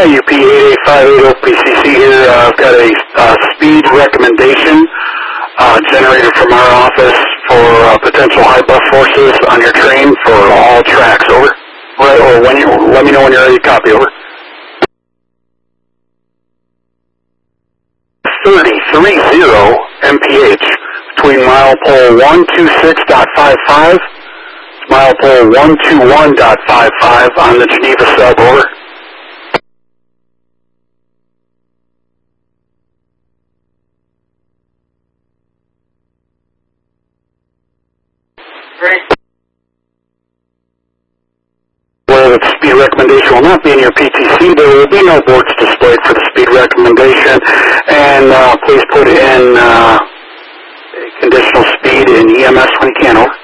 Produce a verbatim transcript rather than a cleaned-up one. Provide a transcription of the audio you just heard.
Yeah, U P eight eight five eight O P C C here. Uh, I've got a uh, speed recommendation uh, generated from our office for uh, potential high buff forces on your train for all tracks. Over. Or, or when you let me know when you're ready to copy. Over. thirty thirty M P H between mile pole one two six point five five, mile pole one two one point five five on the Geneva sub. Over. Where the speed recommendation will not be in your P T C, there will be no boards displayed for the speed recommendation, and uh, please put in uh, conditional speed in E M S when you can. Over.